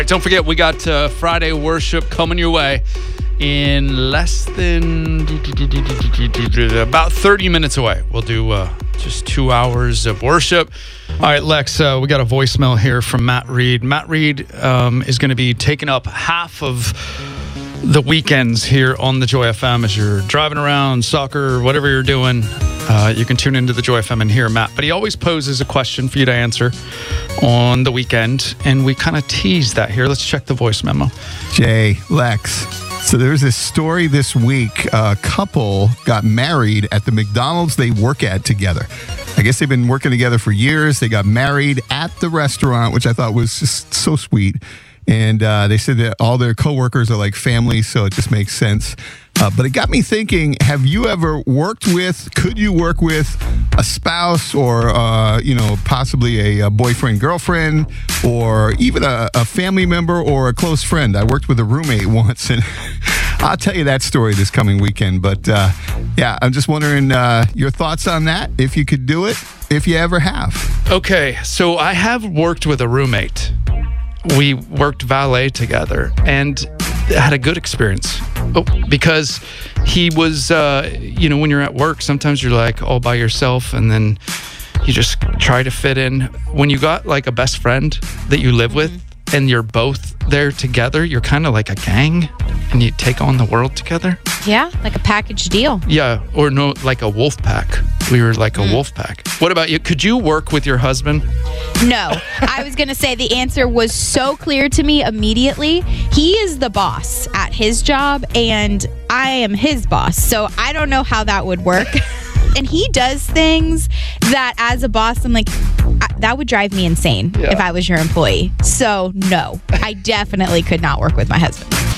Don't forget, we got Friday worship coming your way in less than about 30 minutes away. We'll do just 2 hours of worship. All right, Lex, we got a voicemail here from Matt Reed. Matt Reed is going to be taking up half of the weekends here on the Joy FM as you're driving around, soccer, whatever you're doing. You can tune into the Joy FM and hear Matt. But he always poses a question for you to answer on the weekend, and we kind of tease that here. Let's check the voice memo. Jay, Lex. So there's this story this week. A couple got married at the McDonald's they work at together. I guess they've been working together for years. They got married at the restaurant, which I thought was just so sweet. And they said that all their coworkers are like family, so it just makes sense. But it got me thinking, have you ever could you work with a spouse or, possibly a boyfriend, girlfriend, or even a family member or a close friend? I worked with a roommate once, and I'll tell you that story this coming weekend. But I'm just wondering your thoughts on that, if you could do it, if you ever have. Okay, so I have worked with a roommate. We worked valet together and had a good experience because he was, when you're at work, sometimes you're like all by yourself and then you just try to fit in. When you got like a best friend that you live with and you're both there together, you're kind of like a gang and you take on the world together. Yeah, like a package deal. Yeah, or no, like a wolf pack. We were like a wolf pack. What about you? Could you work with your husband? No. I was going to say the answer was so clear to me immediately. He is the boss at his job, and I am his boss. So I don't know how that would work. And he does things that as a boss, I'm like, that would drive me insane if I was your employee. So no, I definitely could not work with my husband.